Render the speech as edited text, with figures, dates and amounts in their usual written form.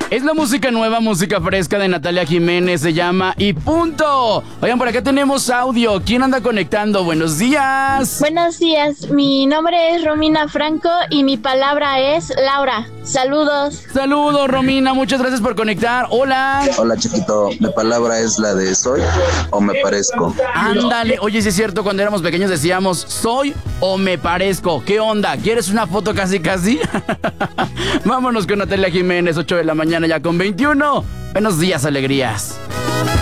Es la música nueva, música fresca de Natalia Jiménez, se llama Y Punto. Oigan, por acá tenemos audio. ¿Quién anda conectando? Buenos días. Buenos días, mi nombre es Romina Franco y mi palabra es Laura. Saludos. Saludos, Romina, muchas gracias por conectar. Hola. Hola, chiquito. Mi palabra es la de soy o me parezco. Ándale. Oye, sí es cierto, cuando éramos pequeños decíamos soy o me parezco. ¿Qué onda? ¿Quieres una foto casi? Vámonos con Natalia Jiménez, 8 de la mañana ya con 21. Buenos días, alegrías.